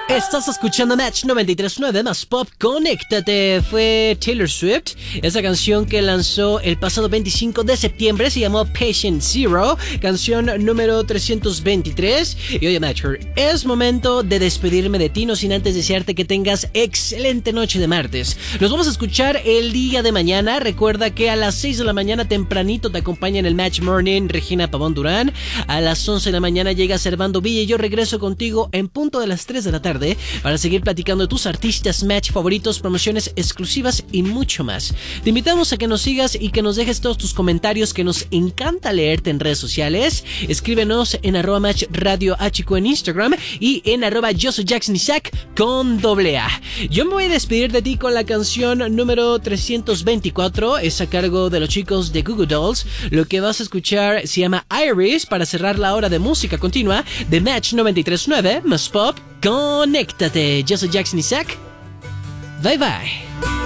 Estás escuchando Match 93.9 más Pop, conéctate. Fue Taylor Swift. Esa canción que lanzó el pasado 25 de septiembre se llamó Patient Zero, canción número 323. Y oye, Matcher, es momento de despedirme de ti, no sin antes desearte que tengas excelente noche de martes. Nos vamos a escuchar el día de mañana. Recuerda que a las 6 de la mañana tempranito te acompaña en el Match Morning Regina Pavón Durán. A las 11 de la mañana llega Servando Villa y yo regreso contigo en punto de las 3 de la tarde para seguir platicando de tus artistas Match favoritos, promociones exclusivas y mucho más. Te invitamos a que nos sigas y que nos dejes todos tus comentarios, que nos encanta leerte en redes sociales. Escríbenos en @MatchRadioHQ en Instagram y en @YoSoyJacksonIsaac con AA. Yo me voy a despedir de ti con la canción número 324, es a cargo de los chicos de Goo Goo Dolls. Lo que vas a escuchar se llama Iris para cerrar la hora de música continua de Match 93.9 más Pop. Conéctate, yo soy Jackson Isaac. Bye bye.